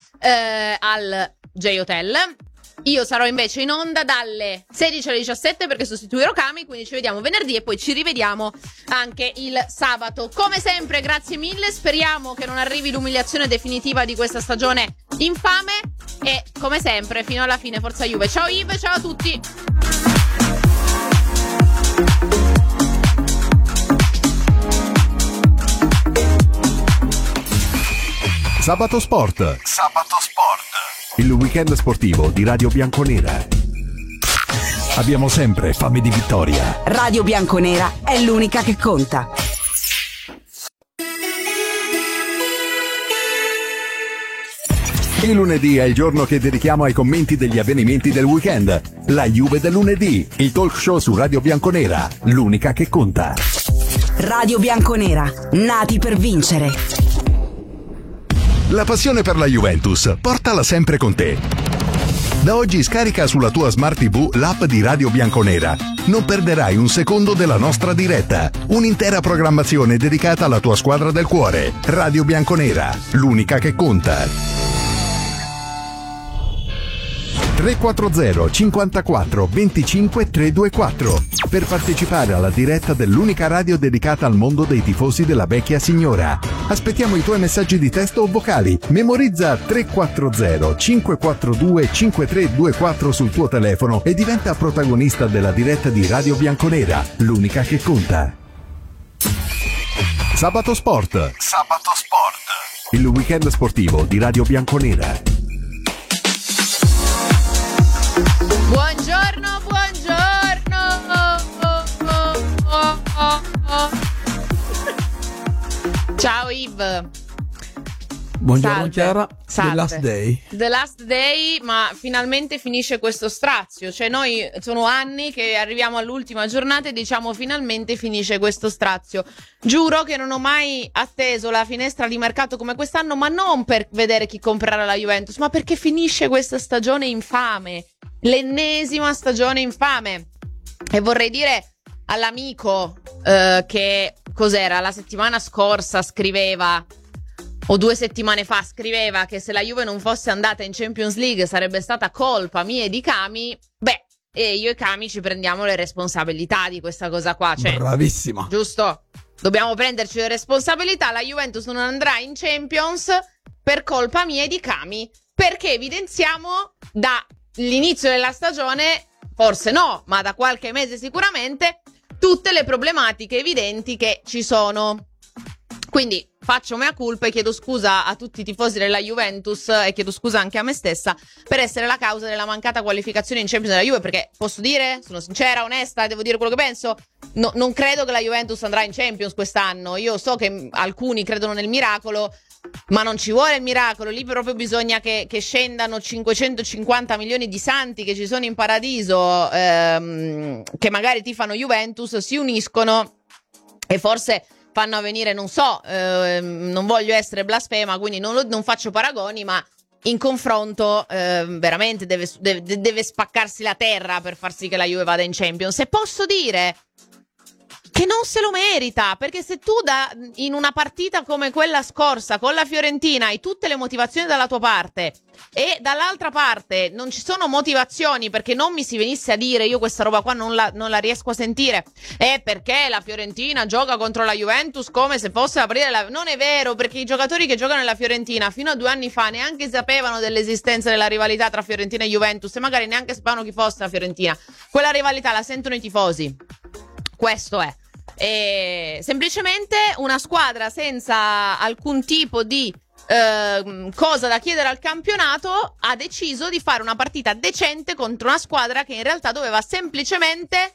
al J-Hotel. Io sarò invece in onda dalle 16 alle 17 perché sostituirò Cami, quindi ci vediamo venerdì e poi ci rivediamo anche il sabato. Come sempre, grazie mille, speriamo che non arrivi l'umiliazione definitiva di questa stagione infame e come sempre fino alla fine forza Juve. Ciao Yves, ciao a tutti. Sabato Sport. Il weekend sportivo di Radio Bianconera. Abbiamo sempre fame di vittoria. Radio Bianconera è l'unica che conta. Il lunedì è il giorno che dedichiamo ai commenti degli avvenimenti del weekend. La Juve del lunedì, il talk show su Radio Bianconera, l'unica che conta. Radio Bianconera, nati per vincere. La passione per la Juventus, portala sempre con te. Da oggi scarica sulla tua Smart TV l'app di Radio Bianconera. Non perderai un secondo della nostra diretta. Un'intera programmazione dedicata alla tua squadra del cuore. Radio Bianconera, l'unica che conta. 340 54 25 324 per partecipare alla diretta dell'unica radio dedicata al mondo dei tifosi della vecchia signora. Aspettiamo i tuoi messaggi di testo o vocali. Memorizza 340 542 5324 sul tuo telefono e diventa protagonista della diretta di Radio Bianconera, l'unica che conta. Sabato Sport. Il weekend sportivo di Radio Bianconera. Buongiorno. Ciao Yves. Buongiorno Salve. Chiara. Salve. The Last Day. The Last Day, ma finalmente finisce questo strazio. Cioè noi sono anni che arriviamo all'ultima giornata e diciamo finalmente finisce questo strazio. Giuro che non ho mai atteso la finestra di mercato come quest'anno, ma non per vedere chi comprerà la Juventus, ma perché finisce questa stagione infame. L'ennesima stagione infame. E vorrei dire all'amico che cos'era la settimana scorsa scriveva o 2 settimane fa scriveva che se la Juve non fosse andata in Champions League sarebbe stata colpa mia e di Cami. E io e Cami ci prendiamo le responsabilità di questa cosa qua, cioè, bravissima, giusto? Dobbiamo prenderci le responsabilità. La Juventus non andrà in Champions per colpa mia e di Cami, perché evidenziamo dall'inizio della stagione, forse no, ma da qualche mese sicuramente, tutte le problematiche evidenti che ci sono. Quindi faccio mea culpa e chiedo scusa a tutti i tifosi della Juventus e chiedo scusa anche a me stessa per essere la causa della mancata qualificazione in Champions della Juve, perché posso dire, sono sincera, onesta, devo dire quello che penso, no, non credo che la Juventus andrà in Champions quest'anno. Io so che alcuni credono nel miracolo, ma non ci vuole il miracolo, lì proprio bisogna che scendano 550 milioni di santi che ci sono in paradiso, che magari tifano Juventus, si uniscono e forse fanno venire, non so, non voglio essere blasfema, quindi non faccio paragoni, ma in confronto veramente deve spaccarsi la terra per far sì che la Juve vada in Champions. E posso dire che non se lo merita, perché se tu in una partita come quella scorsa con la Fiorentina hai tutte le motivazioni dalla tua parte e dall'altra parte non ci sono motivazioni, perché non mi si venisse a dire, io questa roba qua non la riesco a sentire, è perché la Fiorentina gioca contro la Juventus come se fosse aprire non è vero, perché i giocatori che giocano nella Fiorentina fino a 2 anni fa neanche sapevano dell'esistenza della rivalità tra Fiorentina e Juventus e magari neanche sapevano chi fosse la Fiorentina. Quella rivalità la sentono i tifosi, questo è. E semplicemente una squadra senza alcun tipo di cosa da chiedere al campionato ha deciso di fare una partita decente contro una squadra che in realtà doveva semplicemente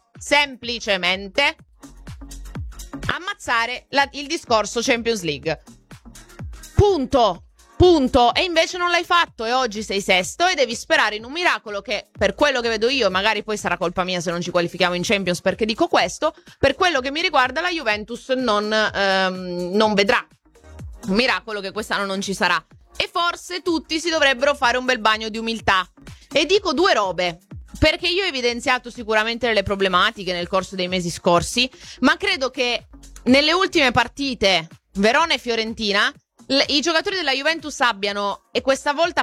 ammazzare il discorso Champions League. Punto. E invece non l'hai fatto e oggi sei sesto e devi sperare in un miracolo che, per quello che vedo io, magari poi sarà colpa mia se non ci qualifichiamo in Champions perché dico questo, per quello che mi riguarda la Juventus non vedrà. Un miracolo che quest'anno non ci sarà. E forse tutti si dovrebbero fare un bel bagno di umiltà. E dico 2 robe, perché io ho evidenziato sicuramente le problematiche nel corso dei mesi scorsi, ma credo che nelle ultime partite Verona e Fiorentina i giocatori della Juventus abbiano, e questa volta